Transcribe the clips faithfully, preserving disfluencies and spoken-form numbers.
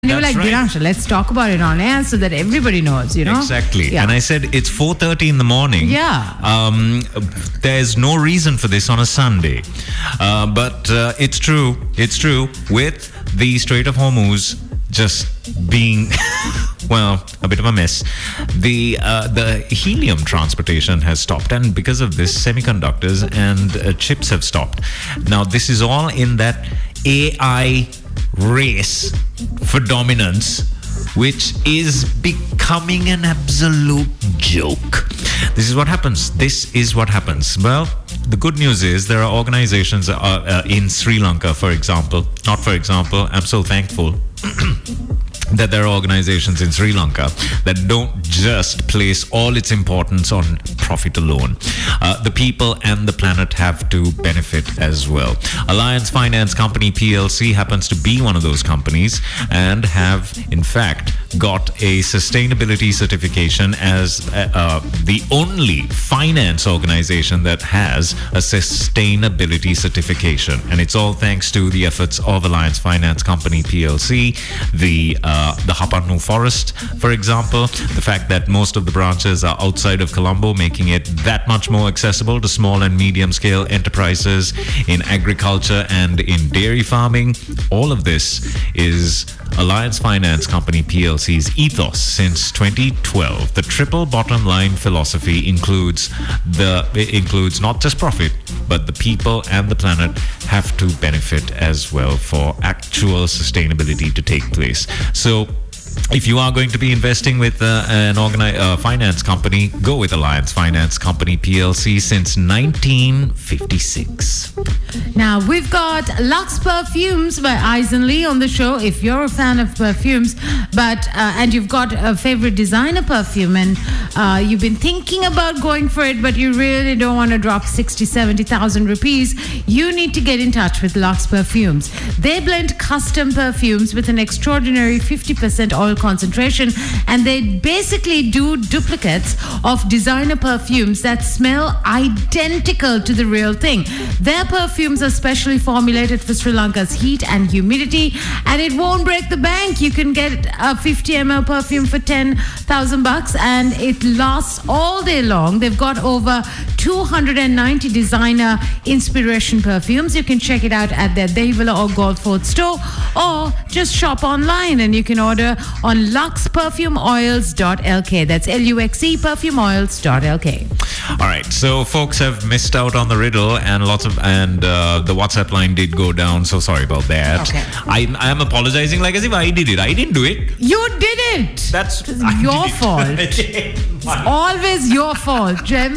you were like, right. Diransha, let's talk about it on air so that everybody knows, you know? Exactly. Yeah. And I said, it's four thirty in the morning. Yeah. Um, there's no reason for this on a Sunday. Uh, but uh, it's true. It's true. With the Strait of Hormuz just being, well, a bit of a mess, the uh, the helium transportation has stopped. And because of this, semiconductors and uh, chips have stopped. Now, this is all in that A I race for dominance, which is becoming an absolute joke. This is what happens. This is what happens. Well, the good news is there are organizations uh, uh, in Sri Lanka, for example, not for example, I'm so thankful that there are organizations in Sri Lanka that don't just place all its importance on profit alone. Uh, the people and the planet have to benefit as well. Alliance Finance Company P L C happens to be one of those companies and have, in fact, got a sustainability certification as uh, uh, the only finance organization that has a sustainability certification. And it's all thanks to the efforts of Alliance Finance Company P L C, the uh, the Hapannu Forest, for example, the fact that most of the branches are outside of Colombo, making it that much more accessible to small and medium scale enterprises in agriculture and in dairy farming. All of this is Alliance Finance Company P L C's ethos since twenty twelve. The triple bottom line philosophy includes the it includes not just profit, but the people and the planet have to benefit as well for actual sustainability to take place. So if you are going to be investing with uh, an organi- uh, finance company, go with Alliance Finance Company P L C since nineteen fifty-six. Now, we've got Lux Perfumes by Eisen Lee on the show, if you're a fan of perfumes, but uh, and you've got a favorite designer perfume, and uh, you've been thinking about going for it, but you really don't want to drop sixty, seventy thousand rupees, you need to get in touch with Lux Perfumes. They blend custom perfumes with an extraordinary fifty percent oil concentration, and they basically do duplicates of designer perfumes that smell identical to the real thing. Their perfumes are specially formulated for Sri Lanka's heat and humidity, and it won't break the bank. You can get a fifty milliliter perfume for ten thousand bucks, and it lasts all day long. They've got over two hundred ninety designer inspiration perfumes. You can check it out at their Devila or Goldford store, or just shop online, and you can order on lux perfume oils dot l k. That's L U X E perfume oils dot l k. All right, so folks have missed out on the riddle, and lots of and uh, the WhatsApp line did go down. So sorry about that. Okay. I I am apologizing like as if I did it. I didn't do it. You did it. That's It's I your did it. fault. I did. It's always your fault, Jem.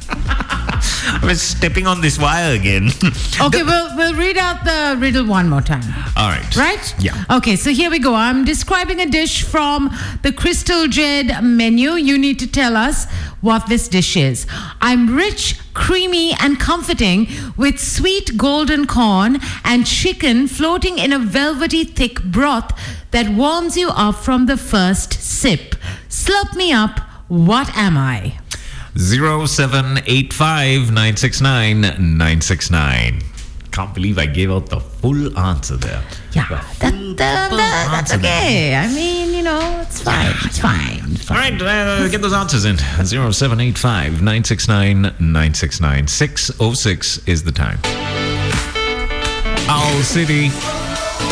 I was stepping on this wire again. Okay, we'll we'll read out the riddle one more time. All right. Right? Yeah. Okay, so here we go. I'm describing a dish from the Crystal Jade menu. You need to tell us what this dish is. I'm rich, creamy, and comforting with sweet golden corn and chicken floating in a velvety thick broth that warms you up from the first sip. Slurp me up. What am I? Zero seven eight five nine six nine nine six nine. Can't believe I gave out the full answer there. Yeah, that, that, that, that's okay. I mean, you know, it's fine. It's fine. It's fine. All right, uh, get those answers in. Zero seven eight five nine six nine nine six nine. six oh six is the time. Owl City.